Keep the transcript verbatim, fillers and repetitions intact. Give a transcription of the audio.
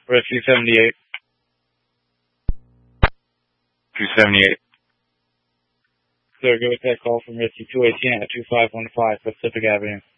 Rescue seventy-eight. two seventy-eight. Sir, give us that call from Rescue two eighteen at two five one five Pacific Avenue.